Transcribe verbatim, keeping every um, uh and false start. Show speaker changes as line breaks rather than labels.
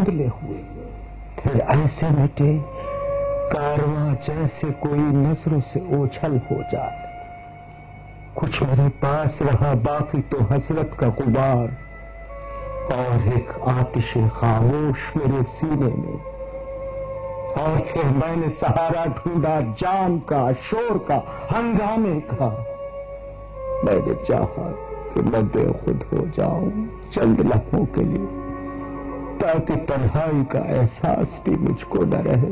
धुंधले हुए, फिर ऐसे मिटे कारवां जैसे कोई नजरों से ओझल हो जाए। कुछ मेरे पास रहा बाकी तो हसरत का गुबार, और एक आतिशे खामोश मेरे सीने में। और फिर मैंने सहारा ढूंढा जान का, शोर का, हंगामे का। मैंने चाहा कि मैं बेखुद हो जाऊं चंद लम्हों के लिए, ताकि तन्हाई का एहसास भी मुझको न रहे।